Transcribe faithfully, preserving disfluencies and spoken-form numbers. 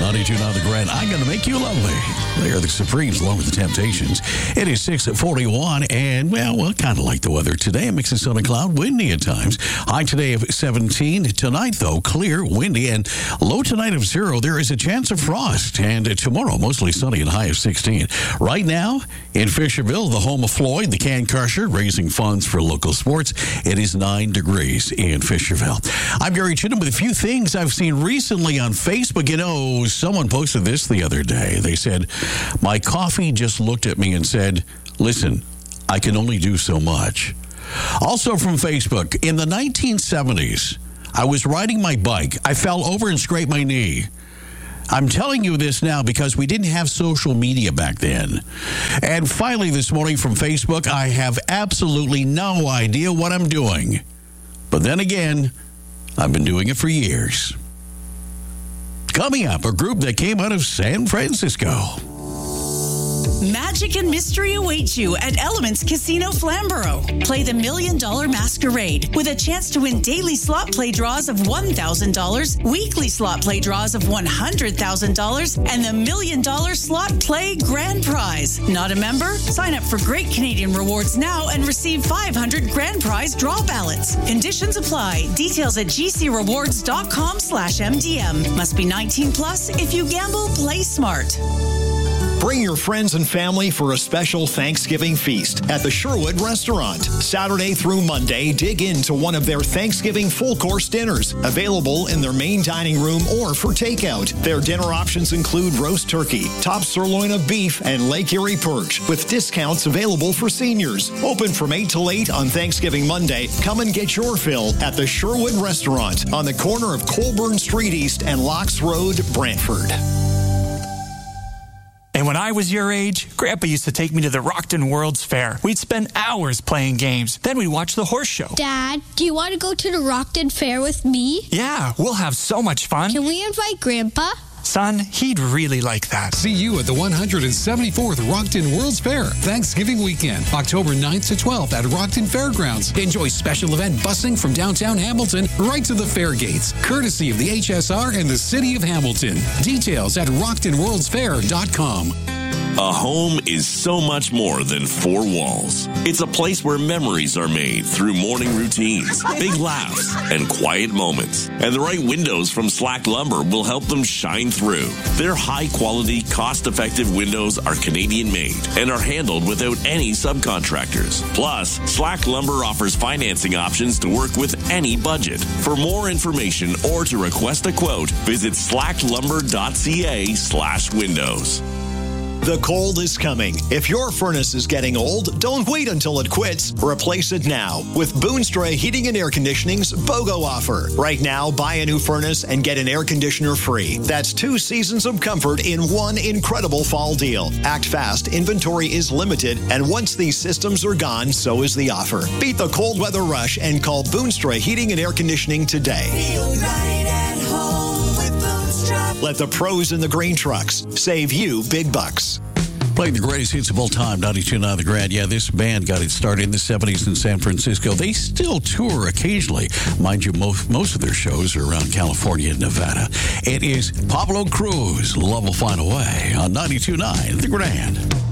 ninety-two point nine The Grand. I'm going to make you lovely. They are the Supremes along with the Temptations. It is six at forty-one, and, well, well, kind of like the weather today. A mix of sun and cloud, windy at times. High today of seventeen. Tonight, though, clear, windy, and low tonight of zero. There is a chance of frost. And tomorrow, mostly sunny and high of sixteen. Right now, in Fisherville, the home of Floyd, the Can Crusher, raising funds for local sports, it is nine degrees in Fisherville. I'm Gary Chittum with a few things I've seen recently on Facebook. You know, someone posted this the other day. They said, my coffee just looked at me and said, listen, I can only do so much. Also from Facebook, in the nineteen seventies, I was riding my bike. I fell over and scraped my knee. I'm telling you this now because we didn't have social media back then. And finally this morning from Facebook, I have absolutely no idea what I'm doing. But then again, I've been doing it for years. Coming up, a group that came out of San Francisco. Magic and mystery awaits you at Elements Casino Flamborough. Play the Million Dollar Masquerade with a chance to win daily slot play draws of one thousand dollars, weekly slot play draws of one hundred thousand dollars, and the Million Dollar Slot Play Grand Prize. Not a member? Sign up for Great Canadian Rewards now and receive five hundred Grand Prize draw ballots. Conditions apply. Details at gcrewards.com slash MDM. Must be nineteen plus. If you gamble, play smart. Bring your friends and family for a special Thanksgiving feast at the Sherwood Restaurant. Saturday through Monday, dig into one of their Thanksgiving full-course dinners, available in their main dining room or for takeout. Their dinner options include roast turkey, top sirloin of beef, and Lake Erie perch, with discounts available for seniors. Open from eight till eight on Thanksgiving Monday. Come and get your fill at the Sherwood Restaurant on the corner of Colburn Street East and Locks Road, Brantford. And when I was your age, Grandpa used to take me to the Rockton World's Fair. We'd spend hours playing games. Then we'd watch the horse show. Dad, do you want to go to the Rockton Fair with me? Yeah, we'll have so much fun. Can we invite Grandpa? Son, he'd really like that. See you at the one hundred seventy-fourth Rockton World's Fair, Thanksgiving weekend, October ninth to twelfth at Rockton Fairgrounds. Enjoy special event busing from downtown Hamilton right to the fair gates, courtesy of the H S R and the City of Hamilton. Details at rockton worlds fair dot com. A home is so much more than four walls. It's a place where memories are made through morning routines, big laughs, and quiet moments. And the right windows from Slack Lumber will help them shine through. Their high-quality, cost-effective windows are Canadian-made and are handled without any subcontractors. Plus, Slack Lumber offers financing options to work with any budget. For more information or to request a quote, visit slacklumber.ca slash windows. The cold is coming. If your furnace is getting old, don't wait until it quits. Replace it now with Boonstra Heating and Air Conditioning's BOGO offer. Right now, buy a new furnace and get an air conditioner free. That's two seasons of comfort in one incredible fall deal. Act fast. Inventory is limited, and once these systems are gone, so is the offer. Beat the cold weather rush and call Boonstra Heating and Air Conditioning today. Feel right at home with Boonstra. Let the pros in the green trucks save you big bucks. Playing the greatest hits of all time, ninety-two point nine The Grand. Yeah, this band got its start in the seventies in San Francisco. They still tour occasionally. Mind you, most, most of their shows are around California and Nevada. It is Pablo Cruz, Love Will Find a Way, on ninety-two point nine The Grand.